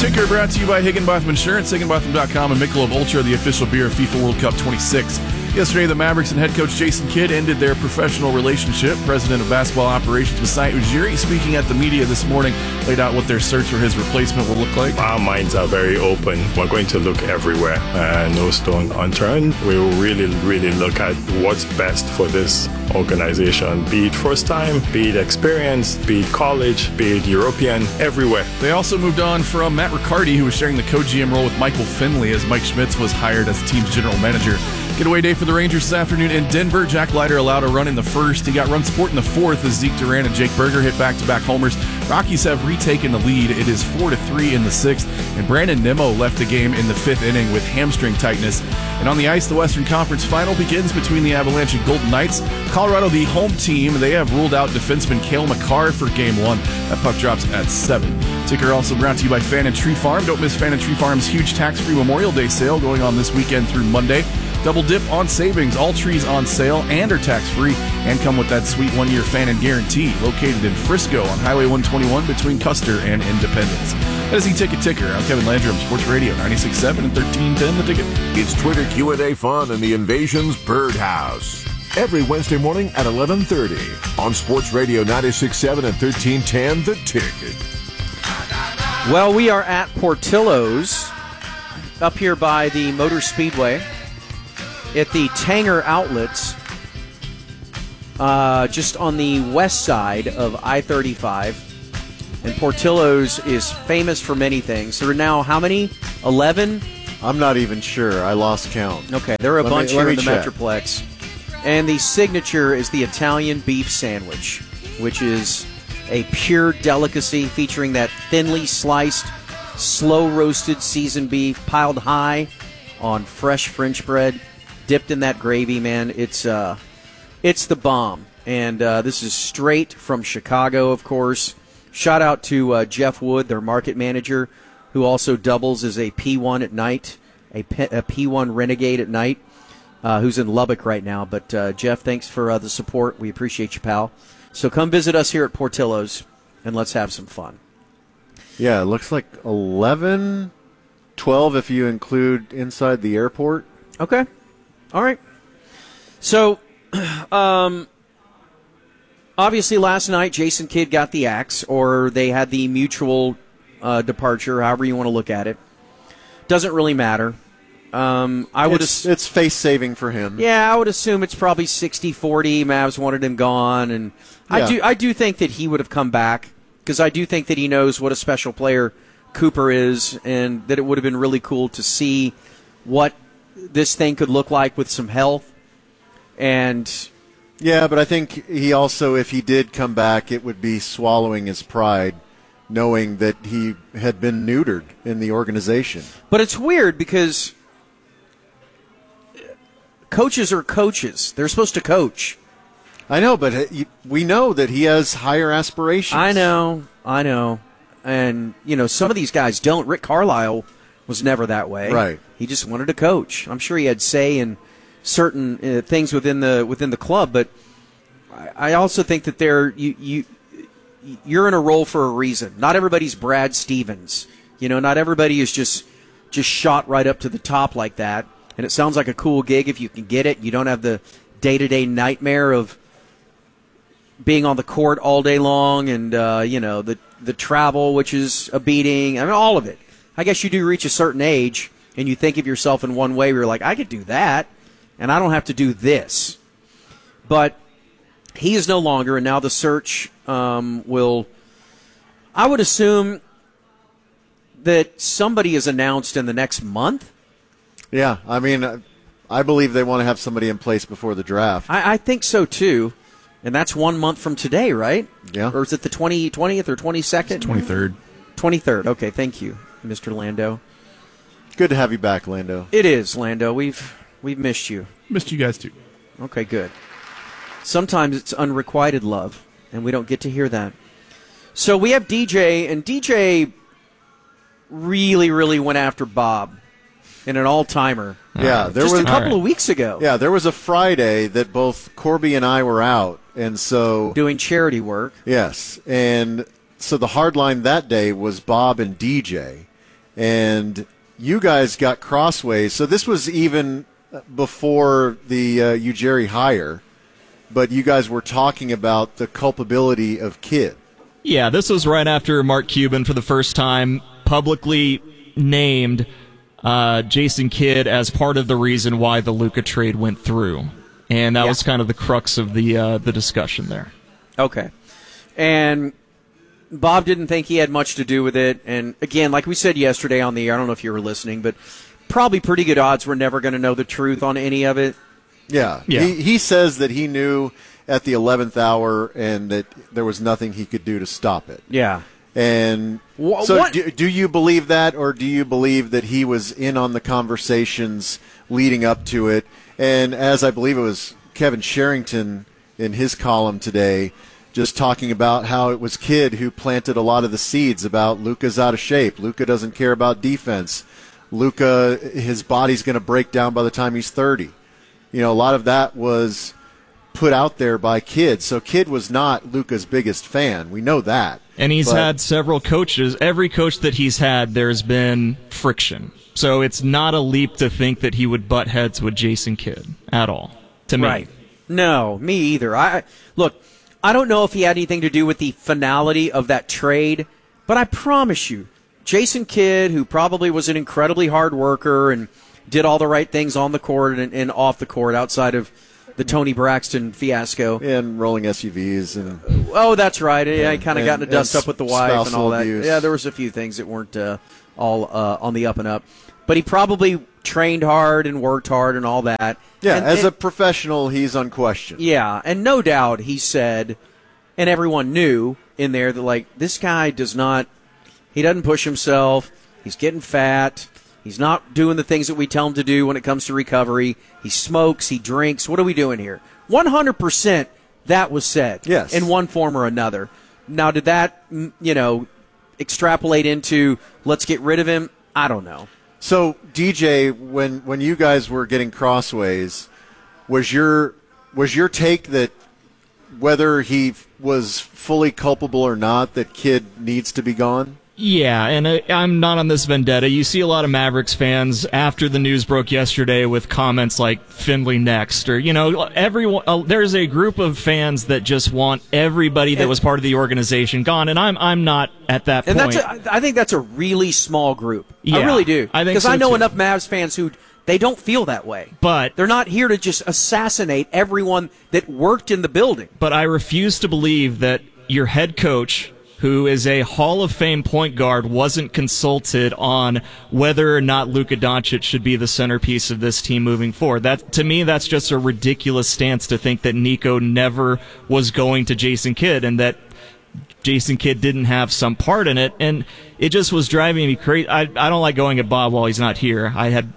Ticker brought to you by Higginbotham Insurance, Higginbotham.com, and Michelob Ultra, the official beer of FIFA World Cup 26. Yesterday, the Mavericks and head coach Jason Kidd ended their professional relationship. President of basketball operations Masai Ujiri, speaking at the media this morning, laid out what their search for his replacement will look like. Our minds are very open. We're going to look everywhere. No stone unturned. We will really look at what's best for this organization, be it first time, be it experience, be it college, be it European, everywhere. They also moved on from Matt Riccardi, who was sharing the co-GM role with Michael Finley as Mike Schmitz was hired as the team's general manager. Getaway day for the Rangers this afternoon in Denver. Jack Leiter allowed a run in the first. He got run support in the fourth as Zeke Duran and Jake Berger hit back-to-back homers. Rockies have retaken the lead. It is 4-3 in the sixth. And Brandon Nimmo left the game in the fifth inning with hamstring tightness. And on the ice, the Western Conference Final begins between the Avalanche and Golden Knights. Colorado, the home team, they have ruled out defenseman Cale Makar for Game 1. That puck drops at 7. Ticker also brought to you by Fan and Tree Farm. Don't miss Fan and Tree Farm's huge tax-free Memorial Day sale going on this weekend through Monday. Double dip on savings, all trees on sale and are tax-free and come with that sweet one-year fan and guarantee. Located in Frisco on Highway 121 between Custer and Independence. That is the Ticker. I'm Kevin Landrum, Sports Radio 96.7 and 1310 The Ticket. It's Twitter Q&A fun in the Invasion's Birdhouse. Every Wednesday morning at 11:30 on Sports Radio 96.7 and 1310 The Ticket. Well, we are at Portillo's up here by the Motor Speedway at the Tanger Outlets, just on the west side of I-35. And Portillo's is famous for many things. There are now how many? 11? I'm not even sure. I lost count. Okay, there are a bunch here in the check. Metroplex. And the signature is the Italian beef sandwich, which is a pure delicacy featuring that thinly sliced, slow-roasted seasoned beef piled high on fresh French bread, dipped in that gravy, man. It's the bomb. And this is straight from Chicago, of course. Shout out to Jeff Wood, their market manager, who also doubles as a P1 at night, a P1 Renegade at night, who's in Lubbock right now. But, Jeff, thanks for the support. We appreciate you, pal. So come visit us here at Portillo's, and let's have some fun. Yeah, it looks like 11, 12 if you include inside the airport. Okay. All right. So, obviously last night Jason Kidd got the axe, or they had the mutual departure, however you want to look at it. Doesn't really matter. It's face saving for him. Yeah, I would assume it's probably 60-40. Mavs wanted him gone, and Yeah. I do think that he would have come back, because I do think that he knows what a special player Cooper is, and that it would have been really cool to see what this thing could look like with some health. And yeah, but I think he also, if he did come back, it would be swallowing his pride, knowing that he had been neutered in the organization. But it's weird because coaches are coaches. They're supposed to coach. I know, but we know that he has higher aspirations. I know. And, some of these guys don't. Rick Carlisle was never that way. Right. He just wanted to coach. I'm sure he had say in certain things within the club, but I also think that you're in a role for a reason. Not everybody's Brad Stevens. Not everybody is just shot right up to the top like that. And it sounds like a cool gig if you can get it. You don't have the day-to-day nightmare of being on the court all day long and, the travel, which is a beating. I mean, all of it. I guess you do reach a certain age, and you think of yourself in one way where you're like, I could do that, and I don't have to do this. But he is no longer, and now the search will, I would assume that somebody is announced in the next month. Yeah, I mean, I believe they want to have somebody in place before the draft. I think so, too. And that's 1 month from today, right? Yeah. Or is it the 20th or 22nd? It's 23rd. 23rd. Okay, thank you, Mr. Lando. Good to have you back, Lando. It is, Lando. We've missed you. Missed you guys, too. Okay, good. Sometimes it's unrequited love, and we don't get to hear that. So we have DJ, and DJ really, really went after Bob in an all-timer. Yeah, there just was a couple of weeks ago. Yeah, there was a Friday that both Corby and I were out, and so doing charity work. Yes, and so the hard line that day was Bob and DJ, and you guys got crossways. So this was even before the Ujiri hire, but you guys were talking about the culpability of Kidd. Yeah, this was right after Mark Cuban, for the first time, publicly named Jason Kidd as part of the reason why the Luka trade went through. And that was kind of the crux of the discussion there. Okay. And Bob didn't think he had much to do with it. And again, like we said yesterday on the air, I don't know if you were listening, but probably pretty good odds we're never going to know the truth on any of it. Yeah. He says that he knew at the 11th hour and that there was nothing he could do to stop it. Yeah. And so do you believe that, or do you believe that he was in on the conversations leading up to it? And as I believe it was Kevin Sherrington in his column today, just talking about how it was Kidd who planted a lot of the seeds about Luka's out of shape. Luka doesn't care about defense. Luka, his body's going to break down by the time he's 30. A lot of that was put out there by Kidd. So Kidd was not Luka's biggest fan. We know that. And he's had several coaches. Every coach that he's had, there's been friction. So it's not a leap to think that he would butt heads with Jason Kidd at all, to me. Right. No, me either. Look, I don't know if he had anything to do with the finality of that trade, but I promise you, Jason Kidd, who probably was an incredibly hard worker and did all the right things on the court and off the court outside of the Tony Braxton fiasco. And rolling SUVs. Oh, that's right. I kind of got into dust up with the wife and all that. Abuse. Yeah, there was a few things that weren't all on the up and up. But he probably trained hard and worked hard and all that. Yeah, as a professional, he's unquestioned. Yeah, and no doubt he said, and everyone knew in there that, this guy he doesn't push himself. He's getting fat. He's not doing the things that we tell him to do when it comes to recovery. He smokes. He drinks. What are we doing here? 100% that was said. Yes. In one form or another. Now, did that, extrapolate into let's get rid of him? I don't know. So, DJ, when you guys were getting crossways, was your take that whether he was fully culpable or not, that Kidd needs to be gone? Yeah, and I'm not on this vendetta. You see a lot of Mavericks fans after the news broke yesterday with comments like Finley next, or everyone. There's a group of fans that just want everybody that was part of the organization gone, and I'm not at that point. And I think that's a really small group. Yeah, I really do. I think because so I know too. enough Mavs fans who they don't feel that way. But they're not here to just assassinate everyone that worked in the building. But I refuse to believe that your head coach, who is a Hall of Fame point guard, wasn't consulted on whether or not Luka Doncic should be the centerpiece of this team moving forward. That, to me, that's just a ridiculous stance to think that Nico never was going to Jason Kidd and that Jason Kidd didn't have some part in it. And it just was driving me crazy. I don't like going at Bob while he's not here.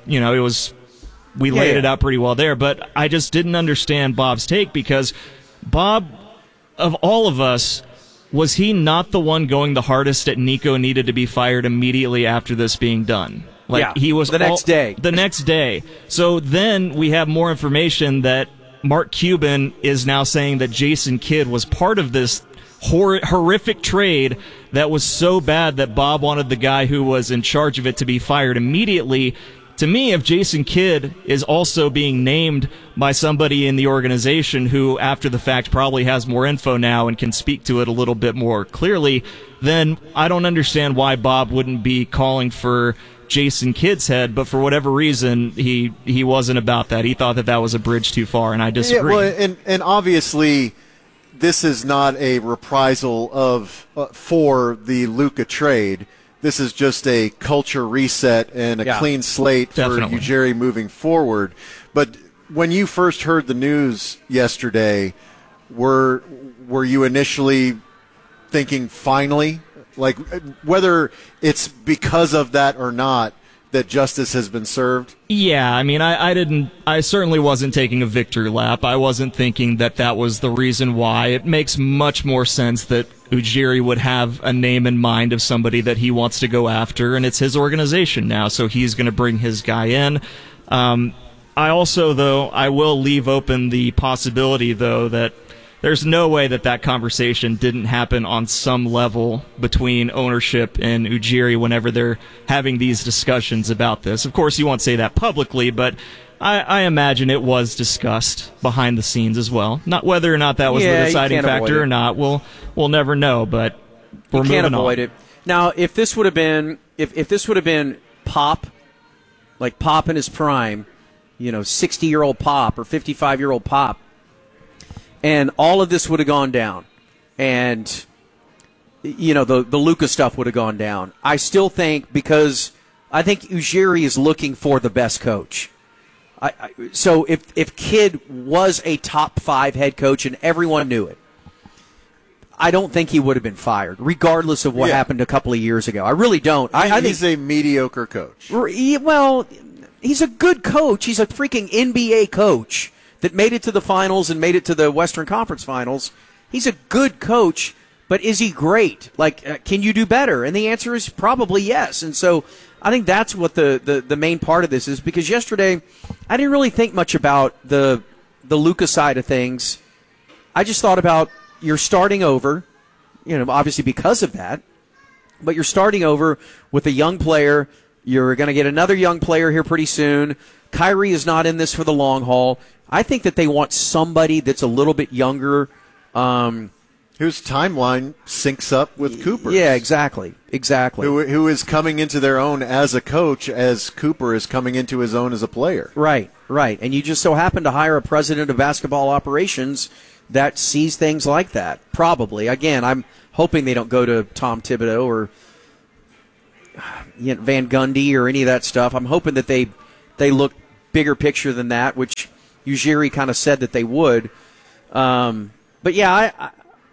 We laid it out pretty well there, but I just didn't understand Bob's take because Bob, of all of us, was he not the one going the hardest that Nico needed to be fired immediately after this being done? He was next day. The next day. So then we have more information that Mark Cuban is now saying that Jason Kidd was part of this horrific trade that was so bad that Bob wanted the guy who was in charge of it to be fired immediately. To me, if Jason Kidd is also being named by somebody in the organization who, after the fact, probably has more info now and can speak to it a little bit more clearly, then I don't understand why Bob wouldn't be calling for Jason Kidd's head, but for whatever reason, he wasn't about that. He thought that was a bridge too far, and I disagree. Yeah, well, and obviously, this is not a reprisal for the Luka trade. This is just a culture reset and a clean slate for Ujiri moving forward. But when you first heard the news yesterday, were you initially thinking finally, whether it's because of that or not, that justice has been served? Yeah, I certainly wasn't taking a victory lap. I wasn't thinking that was the reason why. It makes much more sense that Ujiri would have a name in mind of somebody that he wants to go after, and it's his organization now, so he's going to bring his guy in. I also, though, I will leave open the possibility, though, that there's no way that conversation didn't happen on some level between ownership and Ujiri whenever they're having these discussions about this. Of course, you won't say that publicly, but I imagine it was discussed behind the scenes as well. Not whether or not that was the deciding factor or not, we'll never know, but we're moving on. You can't avoid it. Now, if this would have been Pop, like Pop in his prime, 60-year-old Pop or 55-year-old Pop, and all of this would have gone down, and the Luka stuff would have gone down. I still think, because I think Ujiri is looking for the best coach. So if Kidd was a top 5 head coach and everyone knew it, I don't think he would have been fired, regardless of what happened a couple of years ago. I really don't. I think he's a mediocre coach. Well, he's a good coach. He's a freaking NBA coach that made it to the finals and made it to the Western Conference Finals. He's a good coach, but is he great? Can you do better? And the answer is probably yes. And so I think that's what the main part of this is, because yesterday I didn't really think much about the Luka side of things. I just thought about, you're starting over, obviously because of that, but you're starting over with a young player. You're going to get another young player here pretty soon. Kyrie is not in this for the long haul. I think that they want somebody that's a little bit younger, whose timeline syncs up with Cooper's. Yeah, exactly. Who is coming into their own as a coach, as Cooper is coming into his own as a player. Right. And you just so happen to hire a president of basketball operations that sees things like that, probably. Again, I'm hoping they don't go to Tom Thibodeau or Van Gundy or any of that stuff. I'm hoping that they look bigger picture than that, which Ujiri kind of said that they would. But yeah,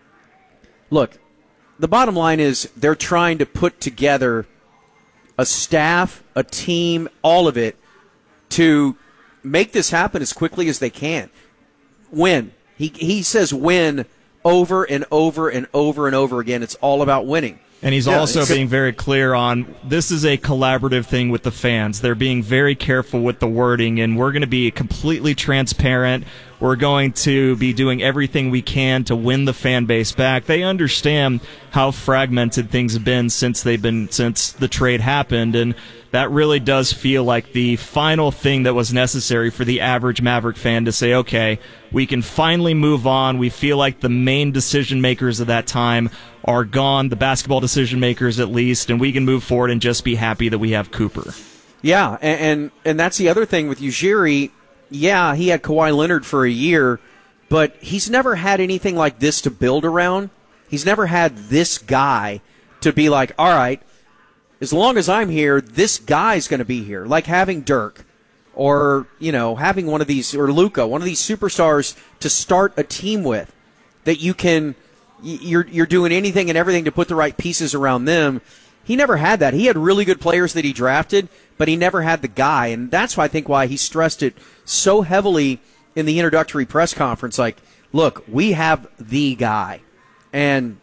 look, the bottom line is they're trying to put together a staff, a team, all of it, to make this happen as quickly as they can. Win. He says win over and over and over and over again. It's all about winning. And he's also being very clear on this is a collaborative thing with the fans. They're being very careful with the wording, and we're going to be completely transparent. We're going to be doing everything we can to win the fan base back. They understand how fragmented things have been since the trade happened, and that really does feel like the final thing that was necessary for the average Maverick fan to say, okay, we can finally move on. We feel like the main decision makers of that time are gone, the basketball decision makers at least, and we can move forward and just be happy that we have Cooper. Yeah, and that's the other thing with Ujiri. Yeah, he had Kawhi Leonard for a year, but he's never had anything like this to build around. He's never had this guy to be like, all right, as long as I'm here, this guy's going to be here. Like having Dirk or, having one of these, or Luka, one of these superstars to start a team with that you're doing anything and everything to put the right pieces around them. He never had that. He had really good players that he drafted, but he never had the guy. And that's why he stressed it so heavily in the introductory press conference. Like, look, we have the guy. And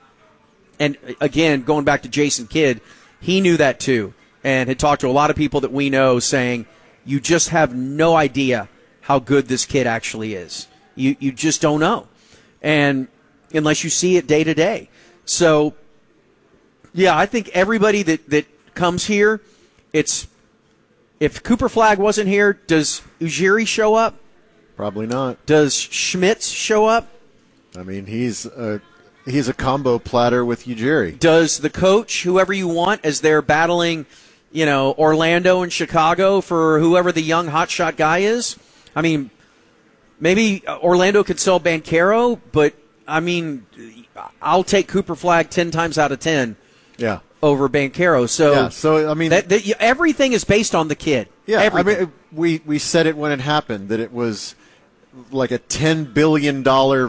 again, going back to Jason Kidd, he knew that too, and had talked to a lot of people that we know saying, you just have no idea how good this kid actually is. You just don't know. And unless you see it day to day. So, yeah, I think everybody that comes here, if Cooper Flagg wasn't here, does Ujiri show up? Probably not. Does Schmitz show up? I mean, he's a combo platter with Ujiri. Does the coach, whoever you want, as they're battling, Orlando and Chicago for whoever the young hotshot guy is? I mean, maybe Orlando could sell Banchero, but, I mean, I'll take Cooper Flagg 10 times out of 10 over Banchero. So I mean, everything is based on the kid. Yeah, everything. I mean, we said it when it happened, that it was like a $10 billion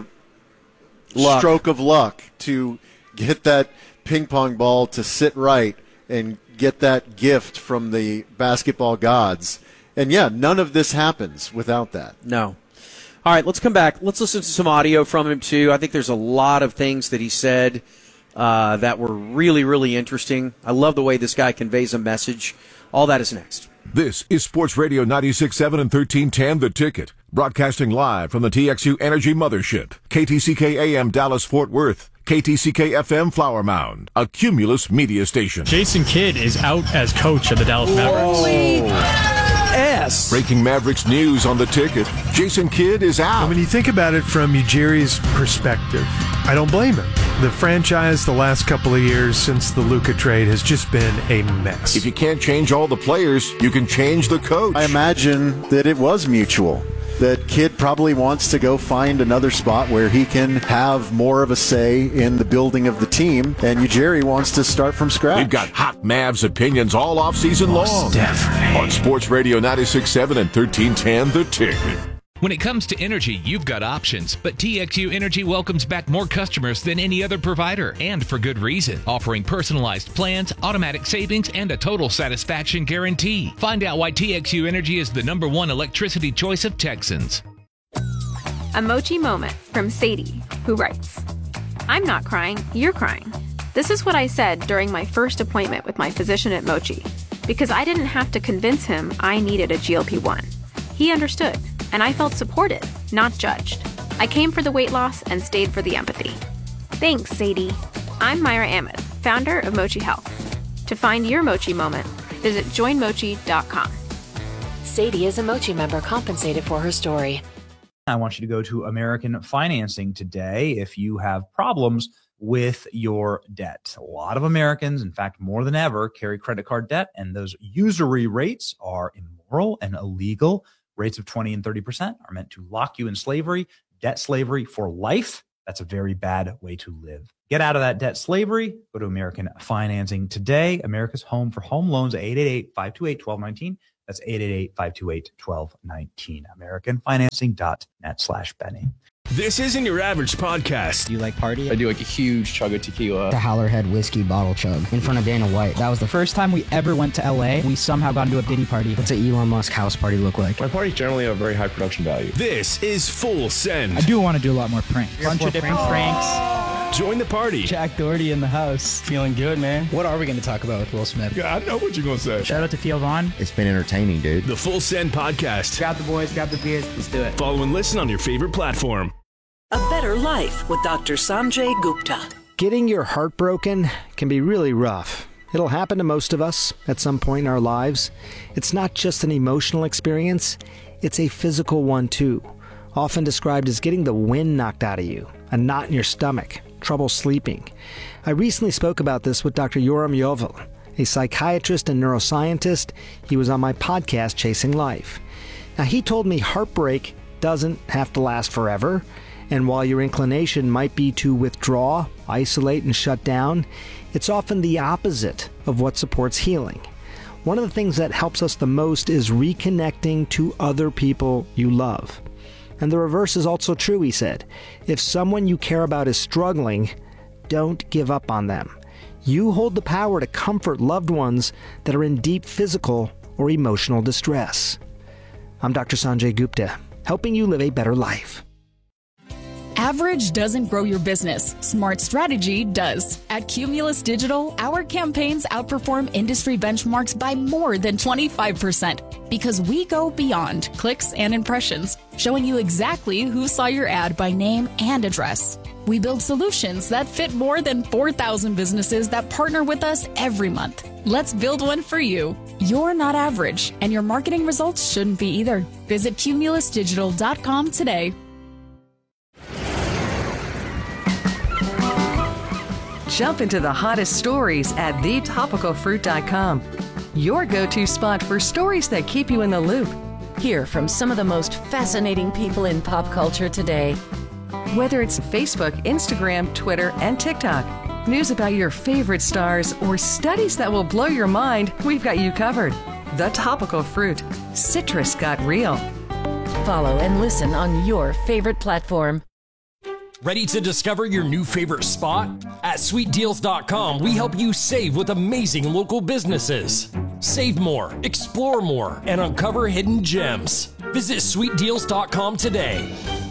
stroke of luck to get that ping pong ball to sit right and get that gift from the basketball gods. And yeah, none of this happens without that. No. All right, let's come back. Let's listen to some audio from him, too. I think there's a lot of things that he said that were really, really interesting. I love the way this guy conveys a message. All that is next. This is Sports Radio 96.7 and 1310, The Ticket. Broadcasting live from the TXU Energy Mothership, KTCK AM Dallas Fort Worth, KTCK FM Flower Mound, a Cumulus media station. Jason Kidd is out as coach of the Dallas Mavericks. Breaking Mavericks news on the ticket. Jason Kidd is out. When you think about it from Ujiri's perspective, I don't blame him. The franchise the last couple of years since the Luka trade has just been a mess. If you can't change all the players, you can change the coach. I imagine that it was mutual. That Kidd probably wants to go find another spot where he can have more of a say in the building of the team, and Ujiri wants to start from scratch. We've got hot Mavs opinions all off-season long. Definitely. On Sports Radio 96.7 and 1310 The Ticket. When it comes to energy, you've got options, but TXU Energy welcomes back more customers than any other provider, and for good reason. Offering personalized plans, automatic savings, and a total satisfaction guarantee. Find out why TXU Energy is the #1 electricity choice of Texans. A Mochi moment from Sadie, who writes, I'm not crying, you're crying. This is what I said during my first appointment with my physician at Mochi, because I didn't have to convince him I needed a GLP-1. He understood. And I felt supported, not judged. I came for the weight loss and stayed for the empathy. Thanks, Sadie. I'm Myra Ahmed, founder of Mochi Health. To find your Mochi moment, visit joinmochi.com. Sadie is a Mochi member compensated for her story. I want you to go to American Financing today if you have problems with your debt. A lot of Americans, in fact, more than ever, carry credit card debt, and those usury rates are immoral and illegal. Rates of 20 and 30% are meant to lock you in slavery, debt slavery for life. That's a very bad way to live. Get out of that debt slavery. Go to American Financing today. America's home for home loans, 888-528-1219. That's 888-528-1219. AmericanFinancing.net/Benny. This isn't your average podcast. Do you like party? I do like a huge chug of tequila. The Howlerhead whiskey bottle chug in front of Dana White. That was the first time we ever went to LA. We somehow got into a Diddy party. What's an Elon Musk house party look like? My parties generally have very high production value. This is Full Send. I do want to do a lot more pranks. Bunch of different pranks. Join the party. Jack Doherty in the house. Feeling good, man. What are we going to talk about with Will Smith? Yeah, I know what you're going to say. Shout out to Theo Vaughn. It's been entertaining, dude. The Full Send podcast. Grab the boys, grab the beers. Let's do it. Follow and listen on your favorite platform. A Better Life with Dr. Sanjay Gupta. Getting your heart broken can be really rough. It'll happen to most of us at some point in our lives. It's not just an emotional experience, it's a physical one too. Often described as getting the wind knocked out of you, a knot in your stomach, trouble sleeping. I recently spoke about this with Dr. Yoram Yovel, a psychiatrist and neuroscientist. He was on my podcast, Chasing Life. Now, he told me heartbreak doesn't have to last forever. And while your inclination might be to withdraw, isolate, and shut down, it's often the opposite of what supports healing. One of the things that helps us the most is reconnecting to other people you love. And the reverse is also true, he said. If someone you care about is struggling, don't give up on them. You hold the power to comfort loved ones that are in deep physical or emotional distress. I'm Dr. Sanjay Gupta, helping you live a better life. Average doesn't grow your business. Smart strategy does. At Cumulus Digital, our campaigns outperform industry benchmarks by more than 25% because we go beyond clicks and impressions, showing you exactly who saw your ad by name and address. We build solutions that fit more than 4,000 businesses that partner with us every month. Let's build one for you. You're not average, and your marketing results shouldn't be either. Visit cumulusdigital.com today. Jump into the hottest stories at thetopicalfruit.com. Your go-to spot for stories that keep you in the loop. Hear from some of the most fascinating people in pop culture today. Whether it's Facebook, Instagram, Twitter, and TikTok, news about your favorite stars, or studies that will blow your mind, we've got you covered. The Topical Fruit. Citrus got real. Follow and listen on your favorite platform. Ready to discover your new favorite spot? At SweetDeals.com, we help you save with amazing local businesses. Save more, explore more, and uncover hidden gems. Visit SweetDeals.com today.